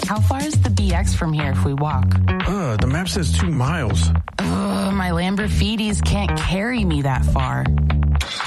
How far is the BX from here if we walk? The map says 2 miles. My Lamborghinis can't carry me that far.